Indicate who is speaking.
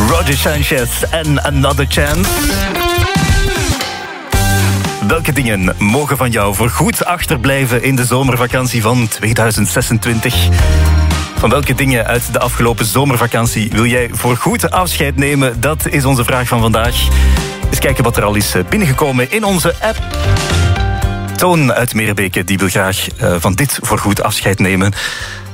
Speaker 1: Roger Sanchez en Another Chance. Welke dingen mogen van jou voorgoed achterblijven in de zomervakantie van 2026? Van welke dingen uit de afgelopen zomervakantie wil jij voorgoed afscheid nemen? Dat is onze vraag van vandaag. Eens kijken wat er al is binnengekomen in onze app. Toon uit Meerbeke die wil graag van dit voorgoed afscheid nemen.